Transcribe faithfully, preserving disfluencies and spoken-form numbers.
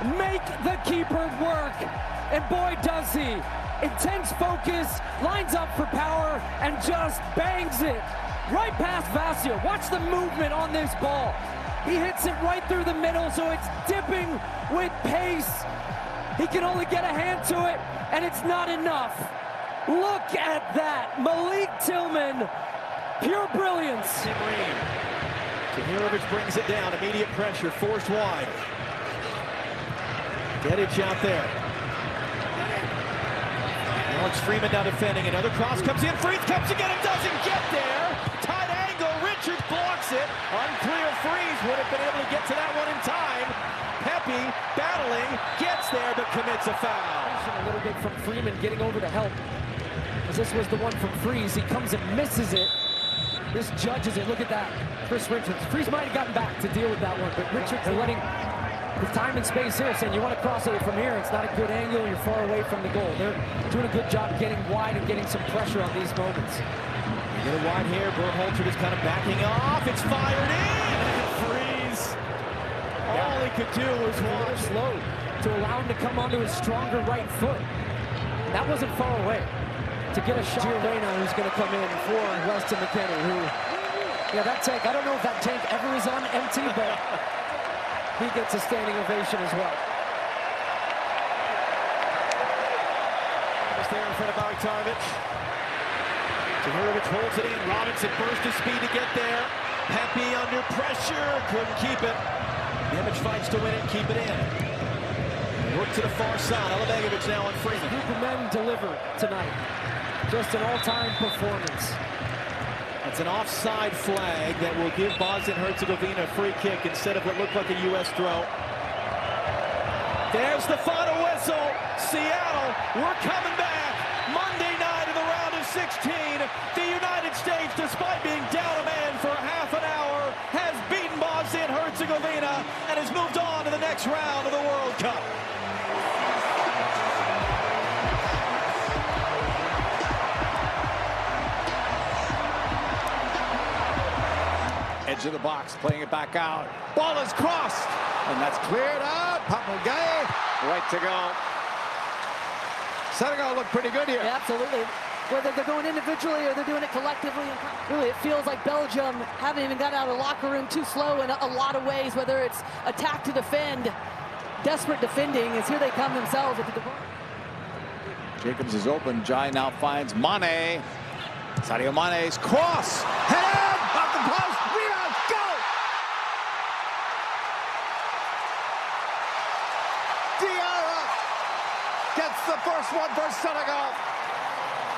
make the keeper work. And boy, does he. Intense focus, lines up for power, and just bangs it right past Vassia. Watch the movement on this ball. He hits it right through the middle, so it's dipping with pace. He can only get a hand to it, and it's not enough. Look at that. Malik Tillman, pure brilliance. Tahirovic brings it down. Immediate pressure, forced wide. Dedic out there. Alex Freeman now defending. Another cross comes in. Freeze comes again and doesn't get there. Tight angle. Richards blocks it. Unclear. Freeze would have been able to get to that one in time. Pepe battling, gets there, but commits a foul. A little bit from Freeman getting over to help. As this was the one from Freeze. He comes and misses it. This judges it. Look at that. Chris Richards. Freeze might have gotten back to deal with that one, but Richards, they're letting the time and space here, saying you want to cross it from here. It's not a good angle. You're far away from the goal. They're doing a good job getting wide and getting some pressure on these moments. A little wide here. Berhalter is kind of backing off. It's fired in. Freeze. All he could do was watch. Slow to allow him to come onto his stronger right foot. That wasn't far away. To get a shot. Giordano, who's going to come in for Weston McKennie, who, yeah, that tank, I don't know if that tank ever is on empty, but he gets a standing ovation as well. Just there in front of Bogdanovic. Tahirovic holds it in. Robinson burst his speed to get there. Pepe under pressure, couldn't keep it. Image fights to win it, keep it in. Work to the far side. Alavegovic now on Freeman. Group of men delivered tonight. Just an all-time performance. That's an offside flag that will give Bosnia-Herzegovina a free kick instead of what looked like a U S throw. There's the final whistle. Seattle, we're coming back. Monday night in the round of sixteen. The United States, despite being down a man for half an hour, has beaten Bosnia-Herzegovina and has moved on to the next round of the World Cup. Edge of the box, playing it back out. Ball is crossed, and that's cleared out. Papagaye, right to go. Senegal look pretty good here. Yeah, absolutely. Whether they're going individually or they're doing it collectively. Really, it feels like Belgium haven't even got out of the locker room, too slow in a, a lot of ways, whether it's attack to defend, desperate defending, as here they come themselves at the Jacobs is open. Jai now finds Mane. Sadio Mane's cross. Head off the post. Rebound. Go! Diarra gets the first one for Senegal.